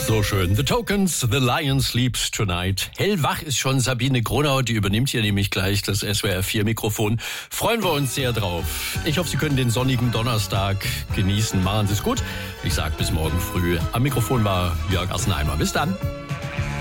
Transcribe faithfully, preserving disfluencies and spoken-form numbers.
So schön. The Tokens, The Lion Sleeps Tonight. Hellwach ist schon Sabine Gronau, die übernimmt hier nämlich gleich das S W R vier Mikrofon. Freuen wir uns sehr drauf. Ich hoffe, Sie können den sonnigen Donnerstag genießen. Machen Sie es gut. Ich sag bis morgen früh. Am Mikrofon war Jörg Assenheimer. Bis dann.